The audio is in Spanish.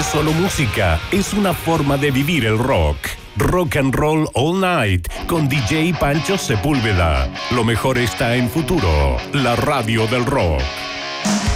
es solo música, es una forma de vivir el rock. Rock and Roll All Night con DJ Pancho Sepúlveda. Lo mejor está en Futuro, la radio del rock.